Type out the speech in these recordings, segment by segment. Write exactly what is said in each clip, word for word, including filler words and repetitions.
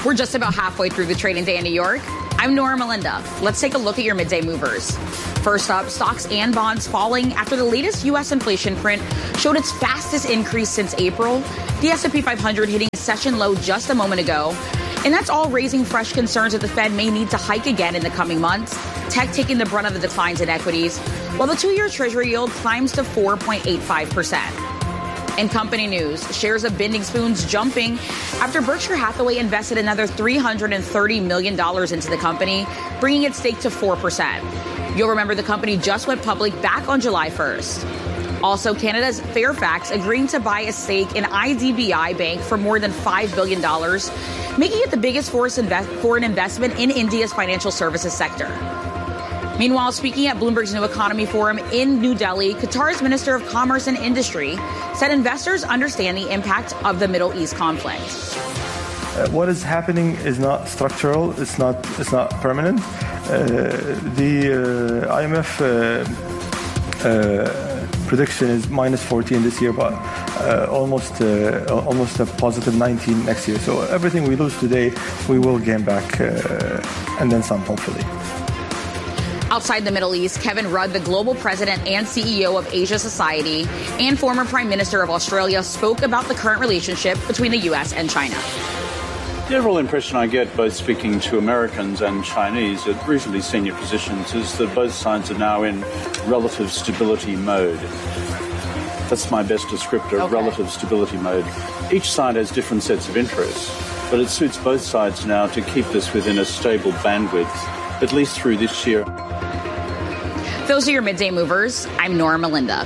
We're just about halfway through the trading day in New York. I'm Nora Melinda. Let's take a look at your midday movers. First up, stocks and bonds falling after the latest U S inflation print showed its fastest increase since April. The S and P five hundred hitting a session low just a moment ago. And that's all raising fresh concerns that the Fed may need to hike again in the coming months. Tech taking the brunt of the declines in equities, while the two-year Treasury yield climbs to four point eight five percent. In company news, shares of Bending Spoons jumping after Berkshire Hathaway invested another three hundred thirty million dollars into the company, bringing its stake to four percent. You'll remember the company just went public back on July first. Also, Canada's Fairfax agreeing to buy a stake in I D B I Bank for more than five billion dollars, making it the biggest foreign investment in India's financial services sector. Meanwhile, speaking at Bloomberg's New Economy Forum in New Delhi, Qatar's Minister of Commerce and Industry said investors understand the impact of the Middle East conflict. Uh, what is happening is not structural. It's not. It's not permanent. Uh, the uh, I M F uh, uh, prediction is minus fourteen this year, but uh, almost uh, almost a positive nineteen next year. So everything we lose today, we will gain back, uh, and then some, hopefully. Outside the Middle East, Kevin Rudd, the global president and C E O of Asia Society and former prime minister of Australia, spoke about the current relationship between the U S and China. The overall impression I get, both speaking to Americans and Chinese at reasonably senior positions, is that both sides are now in relative stability mode. That's my best descriptor, okay. Relative stability mode. Each side has different sets of interests, but it suits both sides now to keep this within a stable bandwidth, at least through this year. Those are your midday movers. I'm Nora Melinda.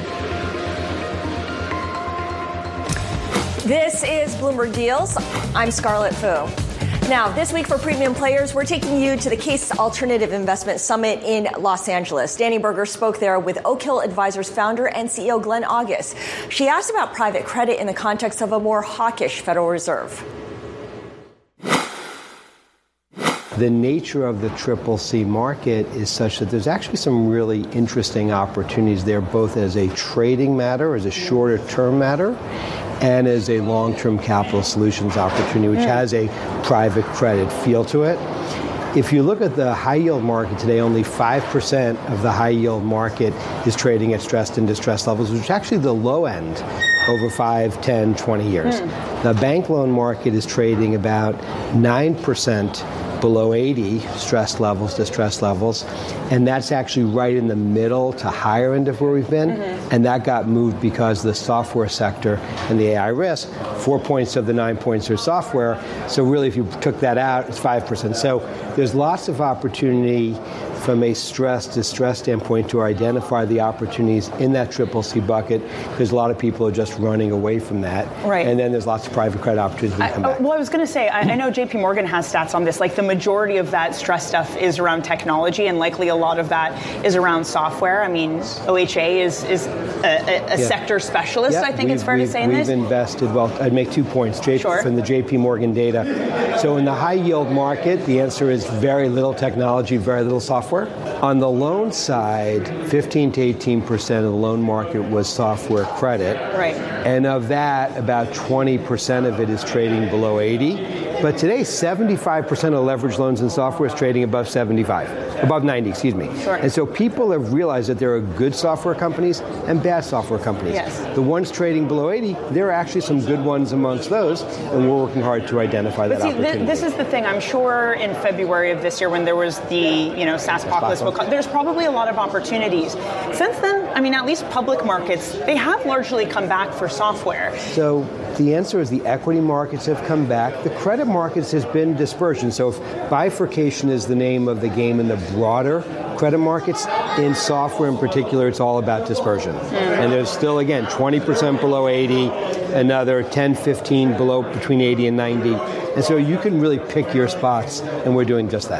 This is Bloomberg Deals. I'm Scarlett Fu. Now, this week for premium players, we're taking you to the Case Alternative Investment Summit in Los Angeles. Danny Berger spoke there with Oak Hill Advisors founder and C E O Glenn August. She asked about private credit in the context of a more hawkish Federal Reserve. The nature of the triple C market is such that there's actually some really interesting opportunities there, both as a trading matter, as a shorter term matter, and as a long-term capital solutions opportunity, which has a private credit feel to it. If you look at the high yield market today, only five percent of the high yield market is trading at stressed and distressed levels, which is actually the low end over five, ten, twenty years. Mm. The bank loan market is trading about nine percent below eighty stress levels, distress levels, and that's actually right in the middle to higher end of where we've been, mm-hmm. and that got moved because the software sector and the A I risk, four points of the nine points are software, so really if you took that out, it's five percent. So there's lots of opportunity from a stress distress standpoint to identify the opportunities in that triple C bucket, because a lot of people are just running away from that. Right. And then there's lots of private credit opportunities that come I, back. Well, I was going to say, I, I know J P Morgan has stats on this. Like the majority of that stress stuff is around technology, and likely a lot of that is around software. I mean, O H A is, is a, a, a yeah. sector specialist, yeah, I think it's fair to say in we've this. We've invested, well, I'd make two points J- sure. from the J P Morgan data. So in the high yield market, the answer is very little technology, very little software. On the loan side, fifteen to eighteen percent of the loan market was software credit. Right. And of that, about twenty percent of it is trading below eighty. But today, seventy-five percent of leveraged loans in software is trading above seventy-five, above ninety, excuse me. Sure. And so people have realized that there are good software companies and bad software companies. Yes. The ones trading below eighty, there are actually some good ones amongst those, and we're working hard to identify but that see, opportunity. Th- this is the thing. I'm sure in February of this year, when there was the you know SaaSpocalypse book, there's probably a lot of opportunities. Since then, I mean, at least public markets, they have largely come back for software. So the answer is the equity markets have come back. The credit markets has been dispersion. So if bifurcation is the name of the game in the broader credit markets, in software in particular, it's all about dispersion. Mm-hmm. And there's still, again, twenty percent below eighty, another ten, fifteen below between eighty and ninety. And so you can really pick your spots, and we're doing just that.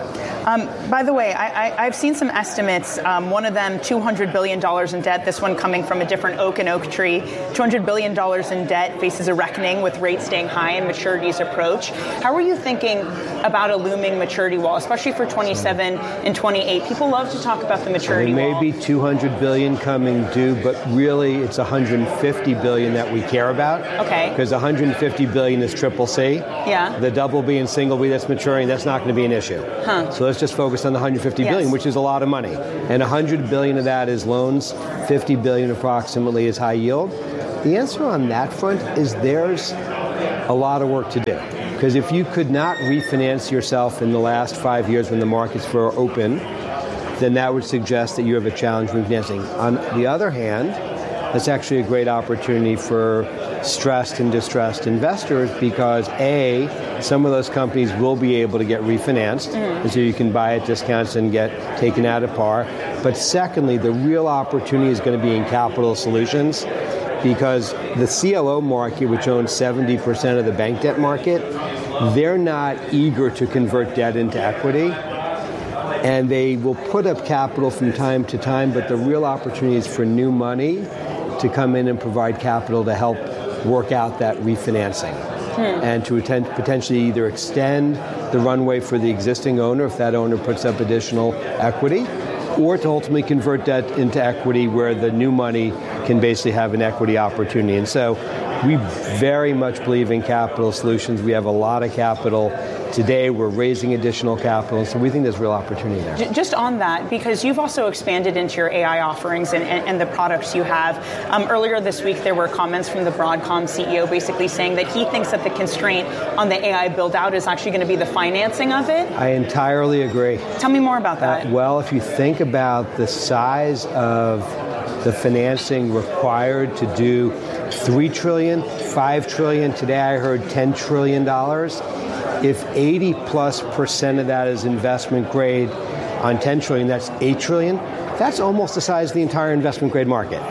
Um, by the way, I, I, I've seen some estimates. Um, one of them, two hundred billion dollars in debt. This one coming from a different oak and oak tree. two hundred billion dollars in debt faces a reckoning with rates staying high and maturities approach. How are you thinking about a looming maturity wall, especially for twenty-seven and twenty-eight? People love to talk about the maturity there may wall. be two hundred billion dollars coming due, but really it's one hundred fifty billion dollars that we care about. Okay. Because one hundred fifty billion dollars is triple C. Yeah. The double B and single B that's maturing, that's not going to be an issue. Huh. So let's just focus on the one hundred fifty billion dollars, Yes. which is a lot of money. And one hundred billion dollars of that is loans, fifty billion dollars approximately is high yield. The answer on that front is there's a lot of work to do. Because if you could not refinance yourself in the last five years when the markets were open, then that would suggest that you have a challenge refinancing. On the other hand, that's actually a great opportunity for stressed and distressed investors because A, some of those companies will be able to get refinanced, mm. and so you can buy at discounts and get taken out of par. But secondly, the real opportunity is going to be in capital solutions because the C L O market, which owns seventy percent of the bank debt market, they're not eager to convert debt into equity. And they will put up capital from time to time, but the real opportunity is for new money to come in and provide capital to help work out that refinancing. Hmm. And to attend, potentially either extend the runway for the existing owner if that owner puts up additional equity, or to ultimately convert debt into equity where the new money can basically have an equity opportunity. And so we very much believe in capital solutions. We have a lot of capital. Today, we're raising additional capital, so we think there's real opportunity there. Just on that, because you've also expanded into your A I offerings and, and, and the products you have. Um, earlier this week, there were comments from the Broadcom C E O basically saying that he thinks that the constraint on the A I build-out is actually going to be the financing of it. I entirely agree. Tell me more about that. Uh, well, if you think about the size of the financing required to do three trillion dollars, five trillion dollars, today I heard ten trillion dollars. If eighty plus percent of that is investment grade on ten trillion, that's eight trillion. That's almost the size of the entire investment grade market.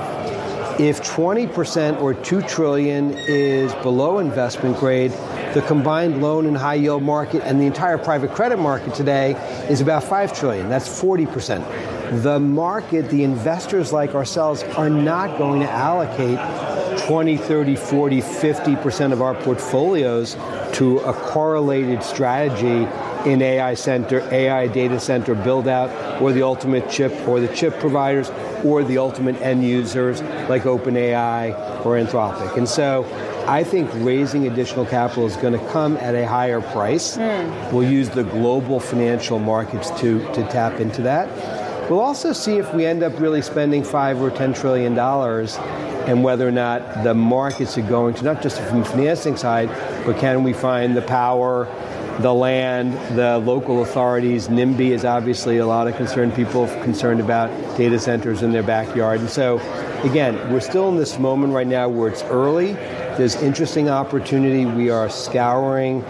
If twenty percent or two trillion is below investment grade, the combined loan and high yield market and the entire private credit market today is about five trillion. That's forty percent. The market, the investors like ourselves are not going to allocate twenty, thirty, forty, fifty percent of our portfolios to a correlated strategy in A I center, A I data center build out, or the ultimate chip, or the chip providers, or the ultimate end users like OpenAI or Anthropic. And so I think raising additional capital is going to come at a higher price. Mm. We'll use the global financial markets to, to tap into that. We'll also see if we end up really spending five or ten trillion dollars and whether or not the markets are going to, not just from the financing side, but can we find the power, the land, the local authorities. NIMBY is obviously a lot of concerned people concerned about data centers in their backyard. And so, again, we're still in this moment right now where it's early. There's interesting opportunity. We are scouring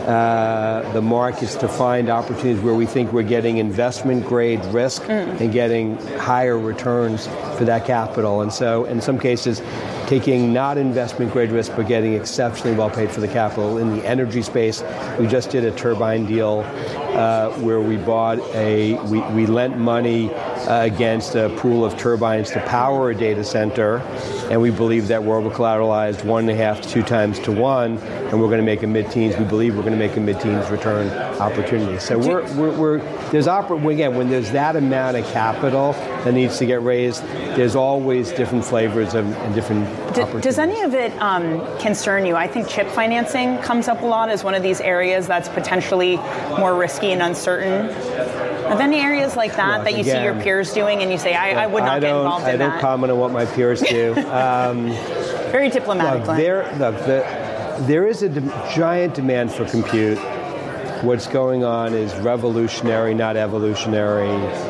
uh, the markets to find opportunities where we think we're getting investment grade risk mm. and getting higher returns for that capital. And so in some cases, taking not investment grade risk, but getting exceptionally well paid for the capital. In the energy space, we just did a turbine deal uh, where we bought a, we, we lent money uh, against a pool of turbines to power a data center, and we believe that we're over-collateralized one and a half to two times to one, and we're going to make a mid-teens, we believe we're going to make a mid-teens return opportunity. So we're, we're, we're there's, oper- again, when there's that amount of capital that needs to get raised, there's always different flavors of, and different D- Does any of it um, concern you? I think chip financing comes up a lot as one of these areas that's potentially more risky and uncertain. Are there any areas like that Look, that you again, see your peers doing and you say, I, I would not I get involved in I that? I don't comment on what my peers do. Um, Very diplomatic. Look, there, look the, there is a de- giant demand for compute. What's going on is revolutionary, not evolutionary.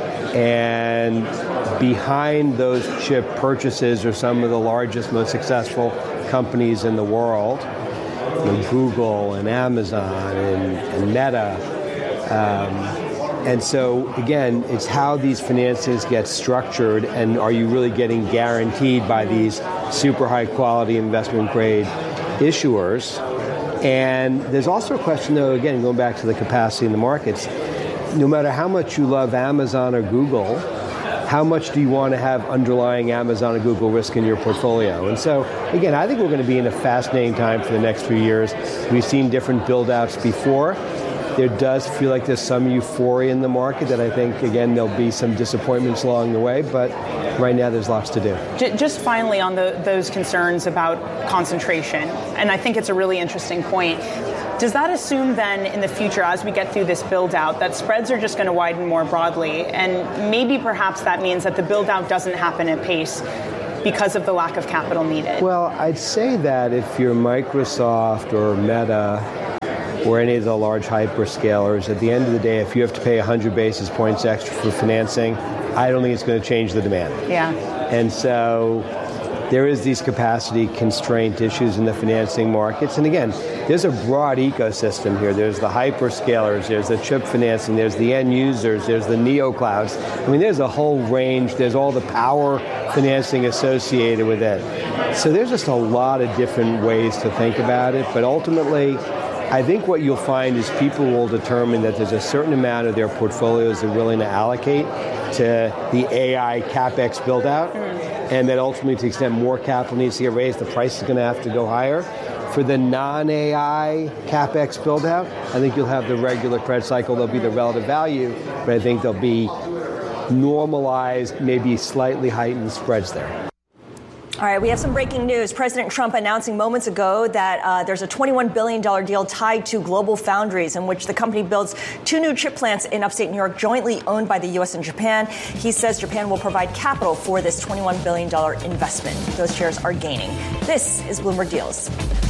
And behind those chip purchases are some of the largest, most successful companies in the world. You know, Google and Amazon and, and Meta. Um, and so, again, it's how these finances get structured, and are you really getting guaranteed by these super high-quality investment-grade issuers? And there's also a question, though, again, going back to the capacity in the markets, no matter how much you love Amazon or Google, how much do you want to have underlying Amazon or Google risk in your portfolio? And so, again, I think we're going to be in a fascinating time for the next few years. We've seen different build-outs before. There does feel like there's some euphoria in the market that I think, again, there'll be some disappointments along the way, but right now there's lots to do. Just finally on the, those concerns about concentration, and I think it's a really interesting point. Does that assume then in the future, as we get through this build-out, that spreads are just going to widen more broadly? And maybe perhaps that means that the build-out doesn't happen at pace because of the lack of capital needed? Well, I'd say that if you're Microsoft or Meta or any of the large hyperscalers, at the end of the day, if you have to pay one hundred basis points extra for financing, I don't think it's going to change the demand. Yeah. And so there is these capacity constraint issues in the financing markets. And again, there's a broad ecosystem here. There's the hyperscalers, there's the chip financing, there's the end users, there's the neoclouds. I mean, there's a whole range. There's all the power financing associated with it. So there's just a lot of different ways to think about it. But ultimately, I think what you'll find is people will determine that there's a certain amount of their portfolios they're willing to allocate to the A I CapEx build-out, mm. and that ultimately, to the extent more capital needs to get raised, the price is going to have to go higher. For the non-A I CapEx build-out, I think you'll have the regular credit cycle. There'll be the relative value, but I think there'll be normalized, maybe slightly heightened spreads there. All right, we have some breaking news. President Trump announcing moments ago that uh, there's a twenty-one billion dollars deal tied to Global Foundries, in which the company builds two new chip plants in upstate New York, jointly owned by the U S and Japan. He says Japan will provide capital for this twenty-one billion dollars investment. Those shares are gaining. This is Bloomberg Deals.